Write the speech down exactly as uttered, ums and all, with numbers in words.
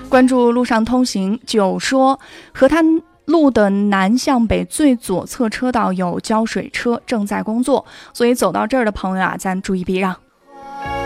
关注路上通行，九说河滩路的南向北最左侧车道有浇水车正在工作，所以走到这儿的朋友啊，咱注意避让。